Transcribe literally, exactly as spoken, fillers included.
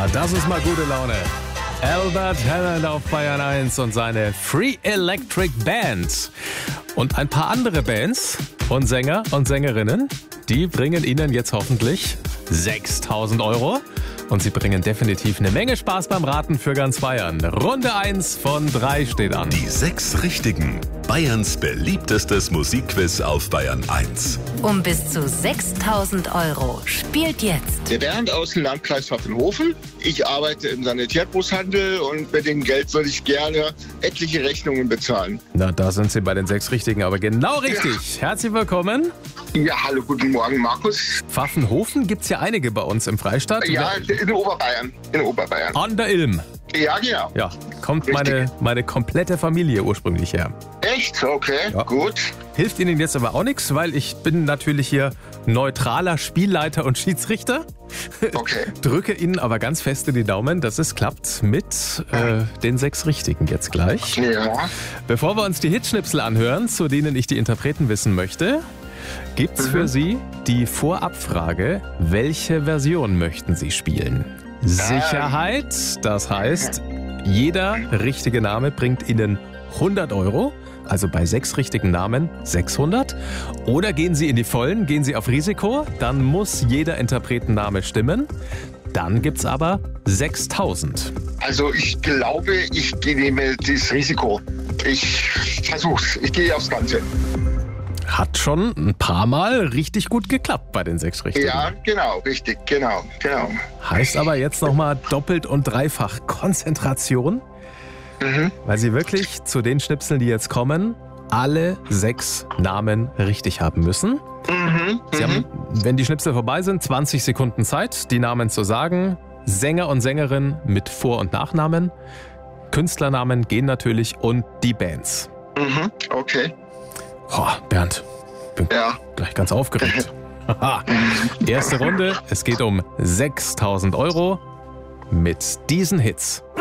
Ah, das ist mal gute Laune. Albert Hammond auf Bayern eins und seine Free Electric Band. Und ein paar andere Bands und Sänger und Sängerinnen, die bringen Ihnen jetzt hoffentlich sechstausend Euro. Und sie bringen definitiv eine Menge Spaß beim Raten für ganz Bayern. Runde eins von drei steht an. Die sechs Richtigen. Bayerns beliebtestes Musikquiz auf Bayern eins. Um bis zu sechstausend Euro spielt jetzt Der Bernd aus dem Landkreis Pfaffenhofen. Ich arbeite im Sanitärgroßhandel und mit dem Geld würde ich gerne etliche Rechnungen bezahlen. Na, da sind Sie bei den sechs Richtigen, aber genau richtig. Ja. Herzlich willkommen. Ja, hallo, guten Morgen, Markus. Pfaffenhofen gibt's ja einige bei uns im Freistaat. Ja, in Oberbayern. In Oberbayern. An der Ilm. Ja, genau. Ja, kommt Richtig. meine, meine komplette Familie ursprünglich her. Echt? Okay, Ja. gut. Hilft Ihnen jetzt aber auch nichts, weil ich bin natürlich hier neutraler Spielleiter und Schiedsrichter. Okay. Drücke Ihnen aber ganz fest in die Daumen, dass es klappt mit äh, den sechs Richtigen jetzt gleich. Ja. Bevor wir uns die Hitschnipsel anhören, zu denen ich die Interpreten wissen möchte, gibt's für Sie die Vorabfrage, welche Version möchten Sie spielen? Sicherheit, das heißt, jeder richtige Name bringt Ihnen hundert Euro, also bei sechs richtigen Namen sechshundert. Oder gehen Sie in die Vollen, gehen Sie auf Risiko, dann muss jeder Interpretenname stimmen. Dann gibt's aber sechstausend. Also ich glaube, ich nehme das Risiko. Ich versuch's. Ich gehe aufs Ganze. Hat schon ein paar Mal richtig gut geklappt bei den sechs Richtigen. Ja, genau, richtig, genau, genau. Heißt aber jetzt nochmal doppelt und dreifach Konzentration, Mhm. weil Sie wirklich zu den Schnipseln, die jetzt kommen, alle sechs Namen richtig haben müssen. Mhm. Sie haben, wenn die Schnipsel vorbei sind, zwanzig Sekunden Zeit, die Namen zu sagen. Sänger und Sängerin mit Vor- und Nachnamen. Künstlernamen gehen natürlich und die Bands. Mhm. Okay. Oh, Bernd, bin Ja. gleich ganz aufgeregt. Haha. Erste Runde, es geht um sechstausend Euro mit diesen Hits.